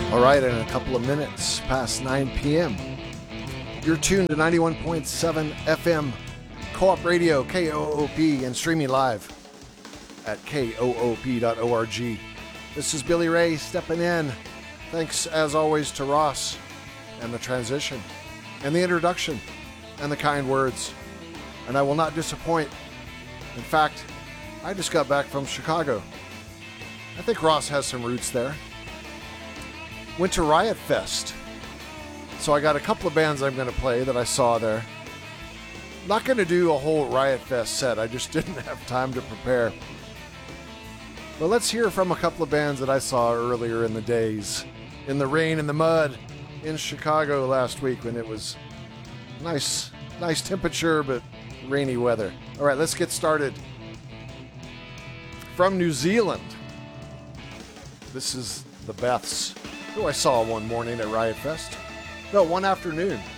All right, in a couple of minutes past 9 p.m., you're tuned to 91.7 FM, Co-op Radio, KOOP, and streaming live at koop.org. This is Billy Ray stepping in. Thanks, as always, to Ross and the transition and the introduction and the kind words. And I will not disappoint. In fact, I just got back from Chicago. I think Ross has some roots there. Went to Riot Fest. So I got a couple of bands I'm going to play that I saw there. Not going to do a whole Riot Fest set. I just didn't have time to prepare. But let's hear from a couple of bands that I saw earlier in the days. In the rain and the mud in Chicago last week when it was nice temperature but rainy weather. All right, let's get started. From New Zealand, this is the Beths, who I saw one morning at Riot Fest. No, one afternoon.